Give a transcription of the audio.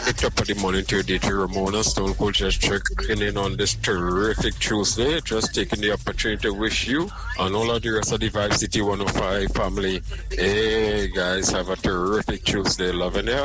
The top of the morning to DJ Ramona, Stone Cold just checking in on this terrific Tuesday. Just taking the opportunity to wish you and all of the rest of the Vibe City 105 family, hey guys, have a terrific Tuesday. Loving you.